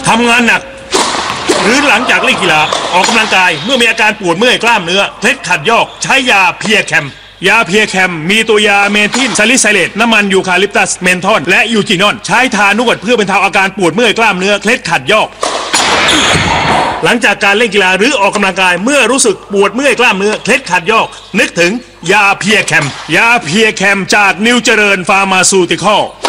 ทำงานหนักหรือหลังจากเล่นกีฬาออกกำลังกายเมื่อมีอาการปวดเมื่อยกล้ามเนื้อเคล็ดขัดยอกใช้ยาเพียแคมยาเพียแคมมีตัวยาเมทิลซาลิไซเลตน้ำมันยูคาลิปตัสเมนทอนและยูจินอนใช้ทานวดเพื่อบรรเทาอาการปวดเมื่อยกล้ามเนื้อเคล็ดขัดยอกหลังจากการเล่นกีฬาหรือออกกำลังกายเมื่อรู้สึกปวดเมื่อยกล้ามเนื้อเคล็ดขัดยอกนึกถึงยาเพียแคมยาเพียแคมจากนิวเจริญฟาร์มาซูติคอล